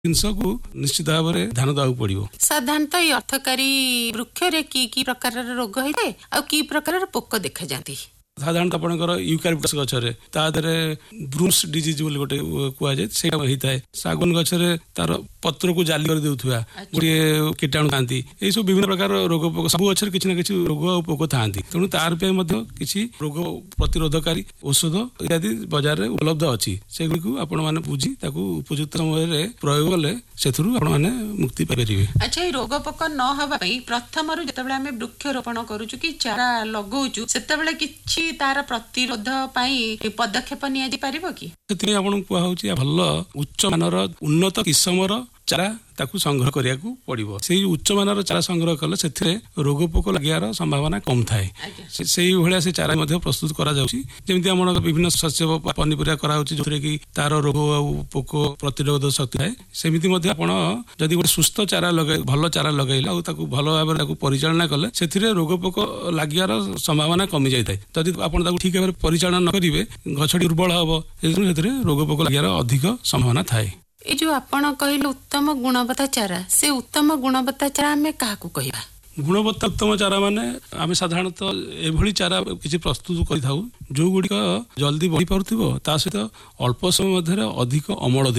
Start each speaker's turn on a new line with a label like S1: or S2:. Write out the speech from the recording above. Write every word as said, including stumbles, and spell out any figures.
S1: जिनस को निश्चित भाव में ध्यान देवाक पड़ो।
S2: साधारणतः ये अर्थकारी वृक्ष रे की की प्रकार रोग होता है और की प्रकार पोक देखा जाती?
S1: साधारणतः आपंकर यूकालिप्टस गछरे तादरे ब्रूम्स डिजीज बोली गोटे कुआ जाए सेटा होता है। सागवान गछरे तार पत्र को जाली कर देउथुआ गोटे कीटाणु थांती ए सब विभिन्न प्रकार रोग पोक सब गछरे किछि ना किछि रोग और पोक थांती तेणु तार पे मध्य किछि रोग प्रतिरोधकारी औषध इत्यादि बाजार रे उपलब्ध अछि सेगुको आपण माने बुझी ताकू उपयुक्त समय रे प्रयोग कले सेथुरु आपण माने मुक्ति पाइ परिबे।
S2: अच्छा, ये रोग पोक न हवा पई प्रथम रु जतबेला हमें वृक्षरोपण करूछु कि चारा लगाउछु सेतबेला किछि तार प्रतिरोध पाई पदक्षेप निया जी पारिबो कि?
S1: सेति आपण कुआ होछि भल उच्च मानर उन्नत किस्मर चारा ताकू संग्रह करिया को पड़िबो। सेही उच्च मानर चारा संग्रह कले सेथिरे रोग पोक लागियार संभावना कम थाए। सेही भलिया से चारा मध्ये प्रस्तुत करा जाउछि जेमिति हमर विभिन्न शस्य पनिपरिया करा होछि जोथरे कि तार रोग आ पोक प्रतिरोध शक्ति थाए। सेमिति मध्ये आपण जदि गोटे सुस्थ चारा लगे भल चारा लगाइला आ ताकू भल भाबरे ताकू परिचालना कले सेथिरे रोग पोक लागियार संभावना कमी जाय थाए। जदि आपण ताकू ठीक भाबरे परिचालना न करिवे गछटी दुर्बल हबो एथुरु सेथिरे रोग पोक लागियार अधिक संभावना थाए।
S2: ये जो आपण कहले उत्तम गुणवत्ता चारा से उत्तम गुणवत्ता चारा हमें काहाकू कहबा?
S1: गुणवत्ता उत्तम चारा माने आमे साधारणतः एभली चारा किछि प्रस्तुत करि थाउ जो गुडी जल्दी बढ़ी पारुथिबो ता सहित अल्प समय मध्यरे अधिक अमल